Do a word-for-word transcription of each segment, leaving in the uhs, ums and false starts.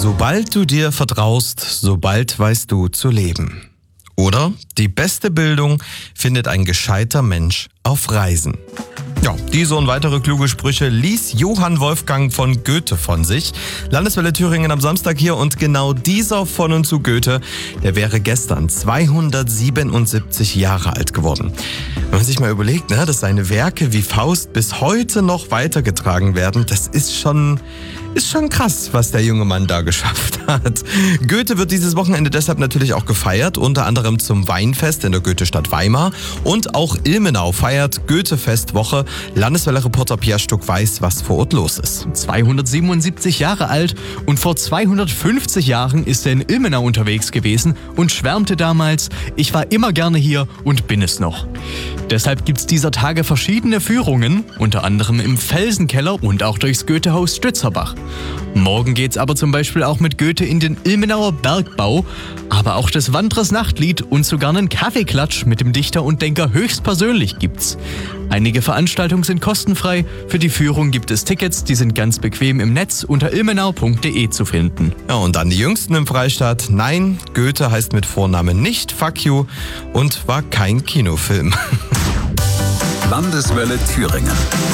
Sobald du dir vertraust, sobald weißt du zu leben. Oder die beste Bildung findet ein gescheiter Mensch auf Reisen. Ja, diese und weitere kluge Sprüche ließ Johann Wolfgang von Goethe von sich. Landeswelle Thüringen am Samstag hier und genau dieser von und zu Goethe, der wäre gestern zweihundertsiebenundsiebzig Jahre alt geworden. Wenn man sich mal überlegt, ne, dass seine Werke wie Faust bis heute noch weitergetragen werden, das ist schon, ist schon krass, was der junge Mann da geschafft hat. Goethe wird dieses Wochenende deshalb natürlich auch gefeiert, unter anderem zum Weinfest in der Goethestadt Weimar. Und auch Ilmenau feiert Goethefestwoche. Landeswelle-Reporter Pierre Stuck weiß, was vor Ort los ist. zweihundertsiebenundsiebzig Jahre alt und vor zweihundertfünfzig Jahren ist er in Ilmenau unterwegs gewesen und schwärmte damals: Ich war immer gerne hier und bin es noch. Deshalb gibt's dieser Tage verschiedene Führungen, unter anderem im Felsenkeller und auch durchs Goethehaus Stützerbach. Morgen geht's aber zum Beispiel auch mit Goethe in den Ilmenauer Bergbau, aber auch das Wanderers Nachtlied und sogar einen Kaffeeklatsch mit dem Dichter und Denker höchstpersönlich gibt's. Einige Veranstaltungen sind kostenfrei. Für die Führung gibt es Tickets, die sind ganz bequem im Netz unter ilmenau punkt de zu finden. Ja, und dann die Jüngsten im Freistaat. Nein, Goethe heißt mit Vornamen nicht Fuck You und war kein Kinofilm. Landeswelle Thüringen.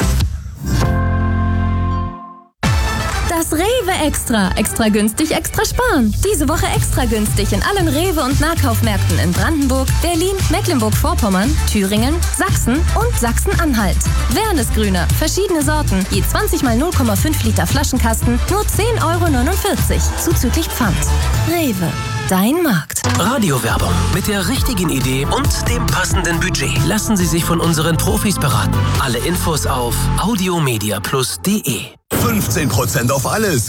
Das Rewe Extra. Extra günstig, extra sparen. Diese Woche extra günstig in allen Rewe- und Nahkaufmärkten in Brandenburg, Berlin, Mecklenburg-Vorpommern, Thüringen, Sachsen und Sachsen-Anhalt. Wernesgrüner, verschiedene Sorten, je zwanzig mal null Komma fünf Liter Flaschenkasten, nur zehn Euro neunundvierzig, zuzüglich Pfand. Rewe, dein Markt. Radiowerbung mit der richtigen Idee und dem passenden Budget. Lassen Sie sich von unseren Profis beraten. Alle Infos auf audiomediaplus punkt de. fünfzehn Prozent auf alles.